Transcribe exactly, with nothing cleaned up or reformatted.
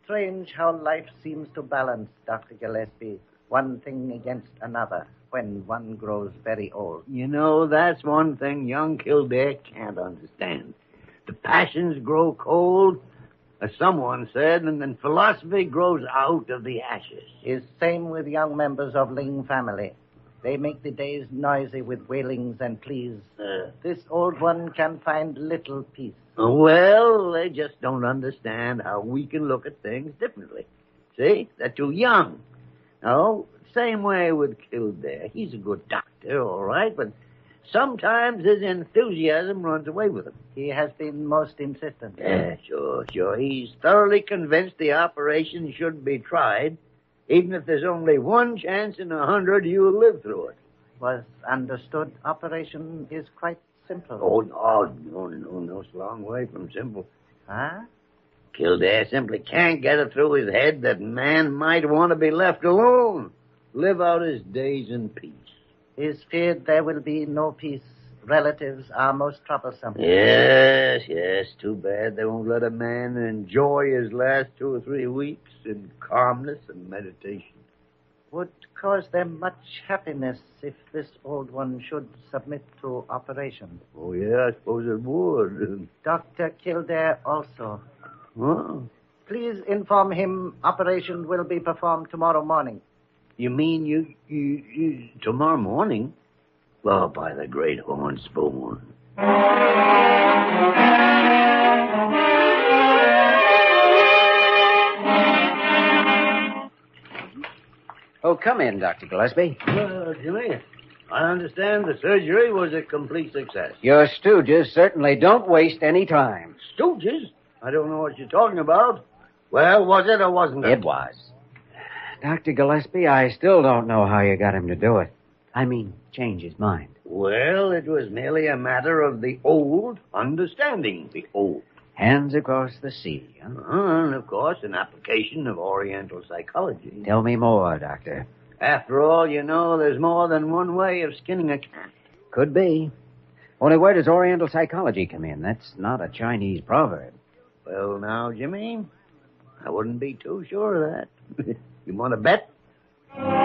strange how life seems to balance, Doctor Gillespie, one thing against another when one grows very old. You know, that's one thing young Kildare can't understand. The passions grow cold, as someone said, and then philosophy grows out of the ashes. Is same with young members of Ling family. They make the days noisy with wailings and pleas. Uh, this old one can find little peace. Well, they just don't understand how we can look at things differently. See? They're too young. No, same way with Kildare. He's a good doctor, all right, but sometimes his enthusiasm runs away with him. He has been most insistent. Yeah, sure, sure. He's thoroughly convinced the operation should be tried, even if there's only one chance in a hundred you'll live through it. Was understood operation is quite simple. Oh, no, no, no, no. It's a long way from simple. Huh? Kildare simply can't get it through his head that man might want to be left alone, live out his days in peace. Is feared there will be no peace. Relatives are most troublesome. Yes, yes, too bad they won't let a man enjoy his last two or three weeks in calmness and meditation. Would cause them much happiness if this old one should submit to operation. Oh, yeah, I suppose it would. Doctor Kildare also. Oh. Please inform him operation will be performed tomorrow morning. You mean you, you, you tomorrow morning? Oh, by the great horn spoon. Oh, come in, Doctor Gillespie. Well, Jimmy, I understand the surgery was a complete success. Your stooges certainly don't waste any time. Stooges? I don't know what you're talking about. Well, was it or wasn't it? It was. Doctor Gillespie, I still don't know how you got him to do it. I mean, change his mind. Well, it was merely a matter of the old understanding the old. Hands across the sea, huh? Uh, and, of course, an application of Oriental psychology. Tell me more, Doctor. After all, you know, there's more than one way of skinning a cat. Could be. Only where does Oriental psychology come in? That's not a Chinese proverb. Well, now, Jimmy, I wouldn't be too sure of that. You want to bet?